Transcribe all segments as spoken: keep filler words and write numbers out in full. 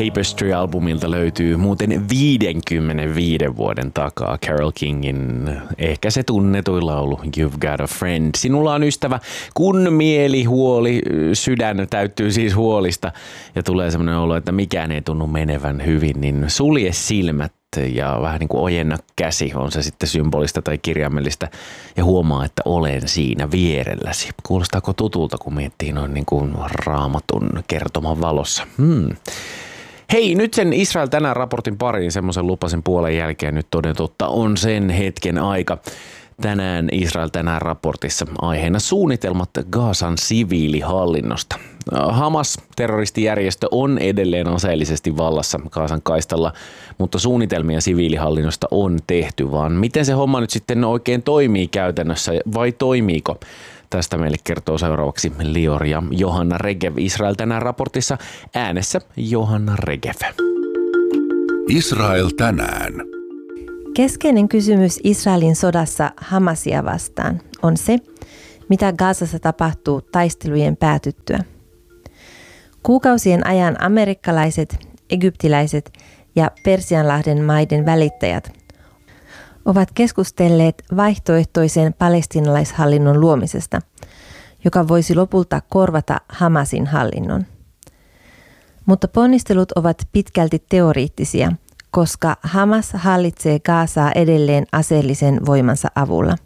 Tapestry-albumilta löytyy muuten viidenkymmenenviiden vuoden takaa Carole Kingin ehkä se tunnetuin laulu You've Got a Friend. Sinulla on ystävä, kun mieli, huoli, sydän täyttyy siis huolista ja tulee semmoinen olo, että mikään ei tunnu menevän hyvin, niin sulje silmät ja vähän niin kuin ojenna käsi, on se sitten symbolista tai kirjaimellista, ja huomaa, että olen siinä vierelläsi. Kuulostaako tutulta, kun miettii noin niin kuin Raamatun kertoman valossa? Hmm. Hei, nyt sen Israel tänään raportin pariin, semmoisen lupasin puolen jälkeen, nyt toden totta on sen hetken aika. Tänään Israel tänään raportissa aiheena suunnitelmat Gazan siviilihallinnosta. Hamas, terroristijärjestö, on edelleen aseellisesti vallassa Gazan kaistalla, mutta suunnitelmia siviilihallinnosta on tehty, vaan miten se homma nyt sitten oikein toimii käytännössä vai toimiiko? Tästä meille kertoo seuraavaksi Lior ja Johanna Regev Israel tänään raportissa, äänessä Johanna Regev. Israel tänään. Keskeinen kysymys Israelin sodassa Hamasia vastaan on se, mitä Gazassa tapahtuu taistelujen päätyttyä. Kuukausien ajan amerikkalaiset, egyptiläiset ja Persianlahden maiden välittäjät ovat keskustelleet vaihtoehtoisen palestiinalaishallinnon luomisesta, joka voisi lopulta korvata Hamasin hallinnon. Mutta ponnistelut ovat pitkälti teoriittisia, koska Hamas hallitsee Gazaa edelleen aseellisen voimansa avulla.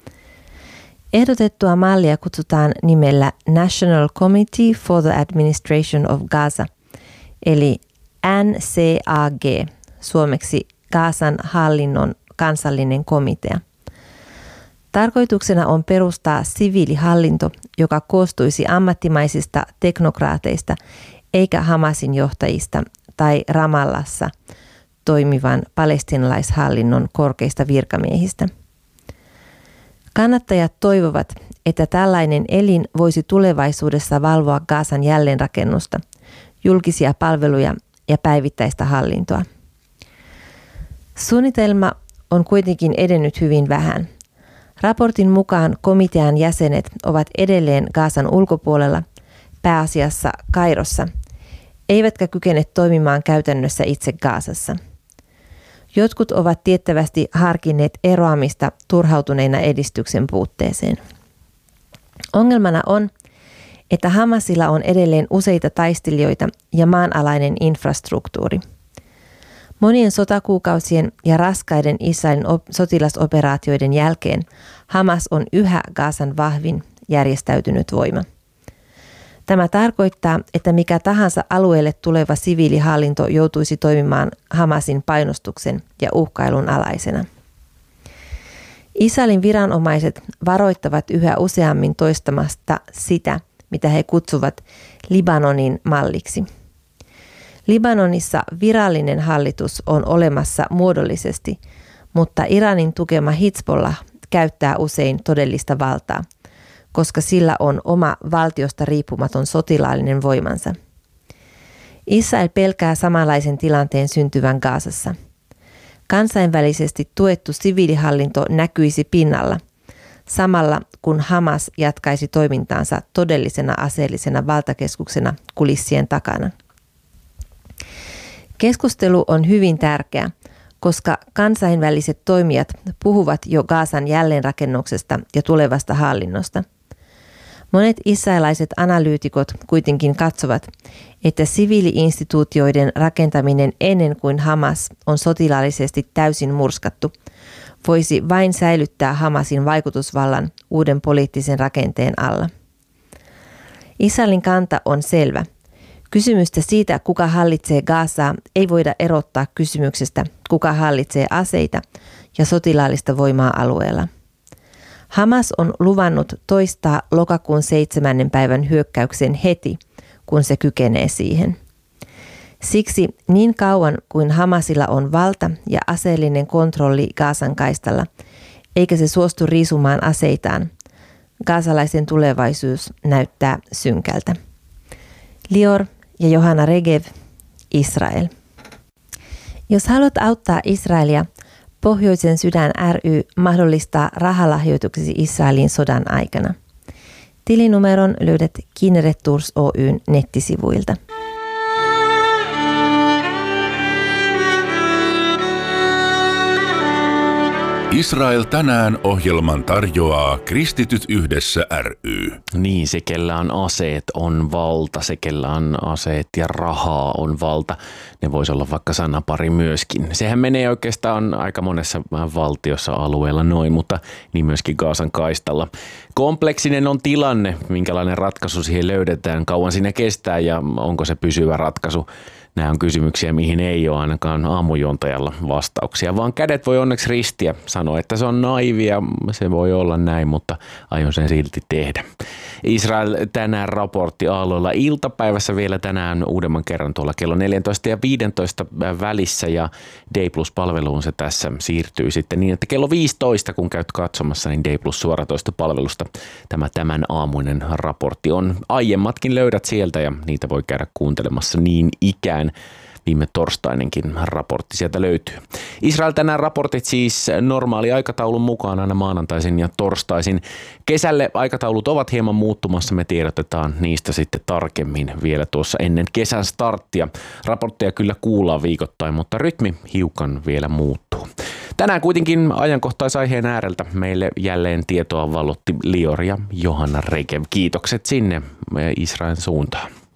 Ehdotettua mallia kutsutaan nimellä National Committee for the Administration of Gaza, eli N C A G, suomeksi Gazan hallinnon kansallinen komitea. Tarkoituksena on perustaa siviilihallinto, joka koostuisi ammattimaisista teknokraateista eikä Hamasin johtajista tai Ramallassa toimivan palestiinalaishallinnon korkeista virkamiehistä. Kannattajat toivovat, että tällainen elin voisi tulevaisuudessa valvoa Gazan jälleenrakennusta, julkisia palveluja ja päivittäistä hallintoa. Suunnitelma on kuitenkin edennyt hyvin vähän. Raportin mukaan komitean jäsenet ovat edelleen Gazan ulkopuolella, pääasiassa Kairossa, eivätkä kykene toimimaan käytännössä itse Gazassa. Jotkut ovat tiettävästi harkinneet eroamista turhautuneina edistyksen puutteeseen. Ongelmana on, että Hamasilla on edelleen useita taistelijoita ja maanalainen infrastruktuuri. Monien sotakuukausien ja raskaiden Israelin sotilasoperaatioiden jälkeen Hamas on yhä Gazan vahvin järjestäytynyt voima. Tämä tarkoittaa, että mikä tahansa alueelle tuleva siviilihallinto joutuisi toimimaan Hamasin painostuksen ja uhkailun alaisena. Israelin viranomaiset varoittavat yhä useammin toistamasta sitä, mitä he kutsuvat Libanonin malliksi. Libanonissa virallinen hallitus on olemassa muodollisesti, mutta Iranin tukema Hizbollah käyttää usein todellista valtaa, koska sillä on oma valtiosta riippumaton sotilaallinen voimansa. Israel pelkää samanlaisen tilanteen syntyvän Gazassa. Kansainvälisesti tuettu siviilihallinto näkyisi pinnalla, samalla kun Hamas jatkaisi toimintaansa todellisena aseellisena valtakeskuksena kulissien takana. Keskustelu on hyvin tärkeä, koska kansainväliset toimijat puhuvat jo Gazan jälleenrakennuksesta ja tulevasta hallinnosta. Monet israelaiset analyytikot kuitenkin katsovat, että siviili-instituutioiden rakentaminen ennen kuin Hamas on sotilaallisesti täysin murskattu, voisi vain säilyttää Hamasin vaikutusvallan uuden poliittisen rakenteen alla. Israelin kanta on selvä. Kysymystä siitä, kuka hallitsee Gazaa, ei voida erottaa kysymyksestä, kuka hallitsee aseita ja sotilaallista voimaa alueella. Hamas on luvannut toistaa lokakuun seitsemännen päivän hyökkäyksen heti, kun se kykenee siihen. Siksi niin kauan kuin Hamasilla on valta ja aseellinen kontrolli Gazan kaistalla, eikä se suostu riisumaan aseitaan, gazalaisen tulevaisuus näyttää synkältä. Lior ja Johanna Regev, Israel. Jos haluat auttaa Israelia, Pohjoisen sydän ry mahdollistaa rahalahjoituksesi Israelin sodan aikana. Tilinumeron löydät Kinneret Tours Oyn nettisivuilta. Israel tänään -ohjelman tarjoaa Kristityt yhdessä ry. Niin, se kellä on aseet on valta, se kellä on aseet ja rahaa on valta. Ne voisi olla vaikka sanapari myöskin. Sehän menee oikeastaan aika monessa valtiossa alueella noin, mutta niin myöskin Gazan kaistalla. Kompleksinen on tilanne, minkälainen ratkaisu siihen löydetään, kauan siinä kestää ja onko se pysyvä ratkaisu. Nämä on kysymyksiä, mihin ei ole ainakaan aamujuontajalla vastauksia, vaan kädet voi onneksi ristiä. Sanoa, että se on naivia, se voi olla näin, mutta aion sen silti tehdä. Israel tänään raportti aalloilla iltapäivässä vielä tänään uudemman kerran tuolla kello neljätoista ja viisitoista välissä ja Day Plus-palveluun se tässä siirtyy sitten niin, että kello viisitoista kun käyt katsomassa, niin Day Plus suoratoistopalvelusta tämä tämän aamuinen raportti on. Aiemmatkin löydät sieltä ja niitä voi käydä kuuntelemassa niin ikään. Viime torstainenkin raportti sieltä löytyy. Israel tänään raportit siis normaali aikataulun mukaan aina maanantaisin ja torstaisin. Kesälle aikataulut ovat hieman muuttumassa, me tiedotetaan niistä sitten tarkemmin vielä tuossa ennen kesän starttia. Raportteja kyllä kuullaan viikoittain, mutta rytmi hiukan vielä muuttuu. Tänään kuitenkin ajankohtaisaiheen ääreltä meille jälleen tietoa vallotti Lior ja Johanna Rekev. Kiitokset sinne Israelin suuntaan.